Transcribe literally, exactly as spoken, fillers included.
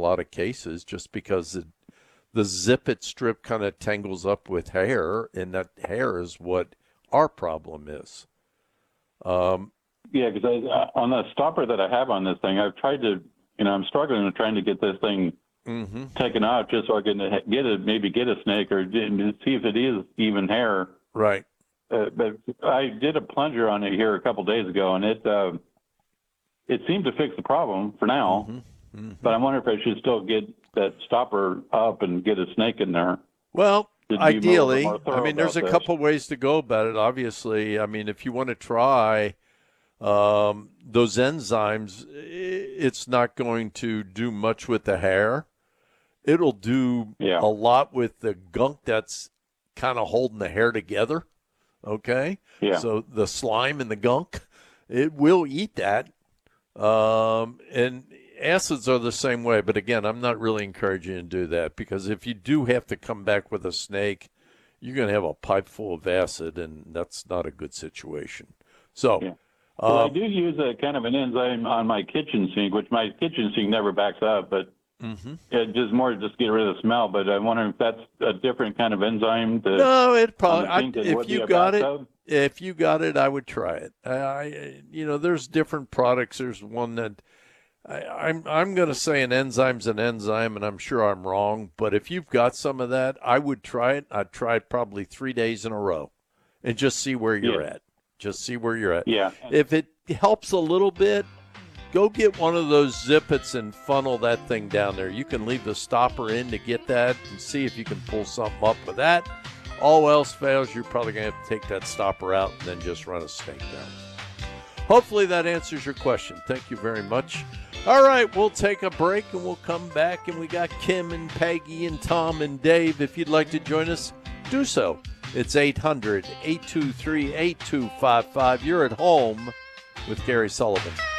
lot of cases just because it, the zip-it strip kind of tangles up with hair, and that hair is what our problem is. Um, yeah, because uh, on the stopper that I have on this thing, I've tried to, you know, I'm struggling with trying to get this thing mm-hmm. taken out just so I can get it, maybe get a snake or see if it is even hair. Right. Uh, but I did a plunger on it here a couple days ago, and it uh, it seemed to fix the problem for now. Mm-hmm. Mm-hmm. But I wonder if I should still get that stopper up and get a snake in there. Well, ideally, more, more I mean, there's a this. couple ways to go about it. Obviously, I mean, if you want to try um, those enzymes, it's not going to do much with the hair. It'll do yeah. a lot with the gunk that's kind of holding the hair together. Okay? Yeah. So the slime and the gunk, it will eat that. Um, and acids are the same way. But, again, I'm not really encouraging you to do that because if you do have to come back with a snake, you're going to have a pipe full of acid, and that's not a good situation. So, yeah. Well, uh, I do use a kind of an enzyme on my kitchen sink, which my kitchen sink never backs up, but mm-hmm. it just more just get rid of the smell. But I wonder if that's a different kind of enzyme. To, no, it probably. I, it if you got it, if you got it, I would try it. I, I you know, there's different products. There's one that I, I'm I'm going to say an enzyme's an enzyme, and I'm sure I'm wrong. But if you've got some of that, I would try it. I'd try it probably three days in a row, and just see where you're yeah. at. Just see where you're at. Yeah. If it helps a little bit, go get one of those Zip-Its and funnel that thing down there. You can leave the stopper in to get that and see if you can pull something up with that. All else fails, you're probably going to have to take that stopper out and then just run a snake down. Hopefully that answers your question. Thank you very much. All right, we'll take a break and we'll come back, and we got Kim and Peggy and Tom and Dave. If you'd like to join us, do so. It's eight hundred, eight two three, eight two five five. You're at home with Gary Sullivan.